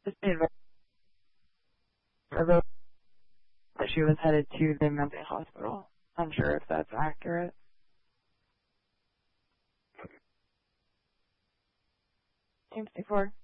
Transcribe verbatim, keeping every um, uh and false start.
Just made a that she was headed to the mental hospital. Unsure if that's accurate. Team sixty-four.